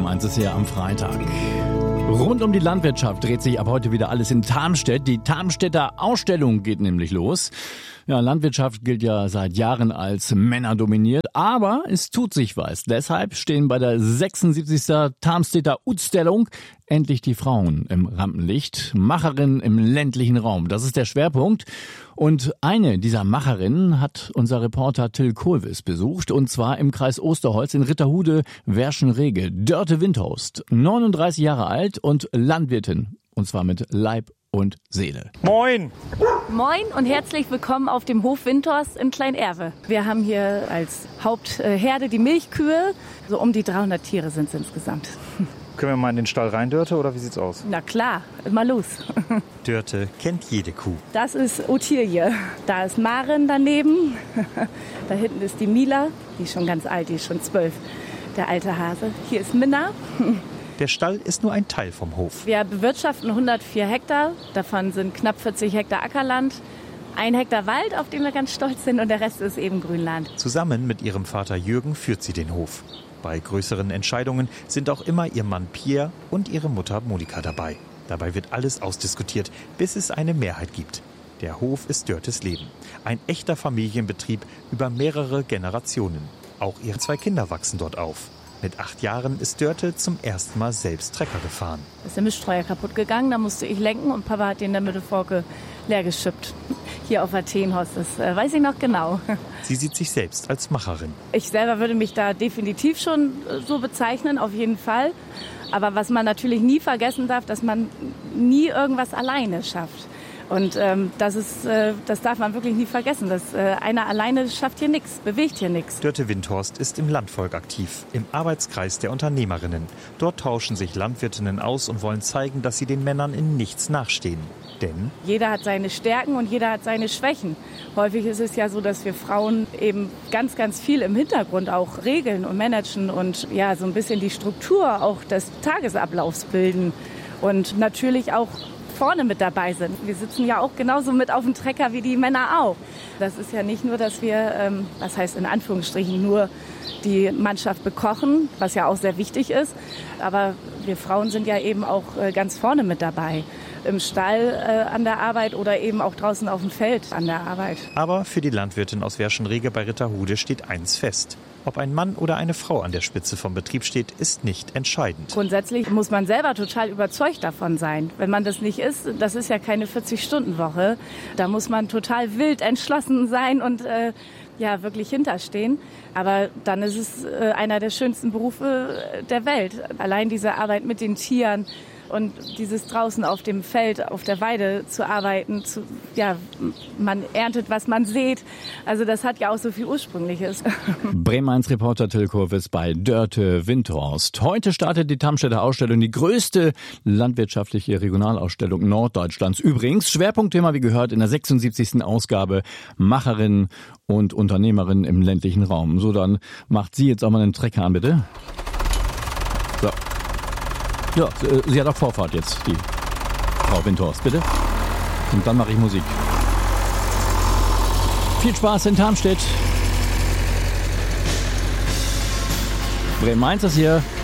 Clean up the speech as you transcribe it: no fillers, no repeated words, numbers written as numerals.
Bremen-1 ist hier am Freitag. Rund um die Landwirtschaft dreht sich ab heute wieder alles in Tarmstedt. Die Tarmstedter Ausstellung geht nämlich los. Ja, Landwirtschaft gilt ja seit Jahren als männerdominiert, aber es tut sich was. Deshalb stehen bei der 76. Tarmstedter Utstellung endlich die Frauen im Rampenlicht. Macherinnen im ländlichen Raum, das ist der Schwerpunkt. Und eine dieser Macherinnen hat unser Reporter Till Kohlwiss besucht, und zwar im Kreis Osterholz in Ritterhude-Werschenrege. Dörte Windhorst, 39 Jahre alt und Landwirtin, und zwar mit Leib und Seele. Moin! Moin und herzlich willkommen auf dem Hof Windhorst in Klein-Erwe. Wir haben hier als Hauptherde die Milchkühe. So um die 300 Tiere sind es insgesamt. Können wir mal in den Stall rein, Dörte, oder wie sieht's aus? Na klar, mal los. Dörte kennt jede Kuh. Das ist Ottilie. Da ist Maren daneben. Da hinten ist die Mila, die ist schon ganz alt, die ist schon 12. Der alte Hase. Hier ist Minna. Der Stall ist nur ein Teil vom Hof. Wir bewirtschaften 104 Hektar. Davon sind knapp 40 Hektar Ackerland. 1 Hektar Wald, auf dem wir ganz stolz sind, und der Rest ist eben Grünland. Zusammen mit ihrem Vater Jürgen führt sie den Hof. Bei größeren Entscheidungen sind auch immer ihr Mann Pierre und ihre Mutter Monika dabei. Dabei wird alles ausdiskutiert, bis es eine Mehrheit gibt. Der Hof ist Dörtes Leben. Ein echter Familienbetrieb über mehrere Generationen. Auch ihre 2 Kinder wachsen dort auf. Mit 8 Jahren ist Dörte zum ersten Mal selbst Trecker gefahren. Ist der Mischstreuer kaputt gegangen, da musste ich lenken und Papa hat den in der Mittelforke leer geschippt. Hier auf Athenhorst, das weiß ich noch genau. Sie sieht sich selbst als Macherin. Ich selber würde mich da definitiv schon so bezeichnen, auf jeden Fall. Aber was man natürlich nie vergessen darf, dass man nie irgendwas alleine schafft. Und das darf man wirklich nie vergessen. Einer alleine schafft hier nichts, bewegt hier nichts. Dörte Windhorst ist im Landvolk aktiv, im Arbeitskreis der Unternehmerinnen. Dort tauschen sich Landwirtinnen aus und wollen zeigen, dass sie den Männern in nichts nachstehen. Denn jeder hat seine Stärken und jeder hat seine Schwächen. Häufig ist es ja so, dass wir Frauen eben ganz, ganz viel im Hintergrund auch regeln und managen und ja, so ein bisschen die Struktur auch des Tagesablaufs bilden und natürlich auch vorne mit dabei sind. Wir sitzen ja auch genauso mit auf dem Trecker wie die Männer auch. Das ist ja nicht nur, dass wir, was heißt in Anführungsstrichen, nur die Mannschaft bekochen, was ja auch sehr wichtig ist. Aber wir Frauen sind ja eben auch ganz vorne mit dabei. Im Stall an der Arbeit oder eben auch draußen auf dem Feld an der Arbeit. Aber für die Landwirtin aus Werschenrege bei Ritterhude steht eins fest. Ob ein Mann oder eine Frau an der Spitze vom Betrieb steht, ist nicht entscheidend. Grundsätzlich muss man selber total überzeugt davon sein. Wenn man das nicht ist, das ist ja keine 40-Stunden-Woche. Da muss man total wild entschlossen sein und ja, wirklich hinterstehen. Aber dann ist es einer der schönsten Berufe der Welt. Allein diese Arbeit mit den Tieren und dieses draußen auf dem Feld, auf der Weide zu arbeiten, man erntet, was man sät. Also das hat ja auch so viel Ursprüngliches. Bremen-1 Reporter Till Kohlwiss bei Dörte Windhorst. Heute startet die Tarmstedter Ausstellung, die größte landwirtschaftliche Regionalausstellung Norddeutschlands. Übrigens, Schwerpunktthema, wie gehört, in der 76. Ausgabe Macherinnen und Unternehmerinnen im ländlichen Raum. So, dann macht sie jetzt auch mal einen Trecker an, bitte. So. Ja, sie hat auch Vorfahrt jetzt, die Frau Windhorst, bitte. Und dann mache ich Musik. Viel Spaß in Tarmstedt. Bremen-1 ist hier.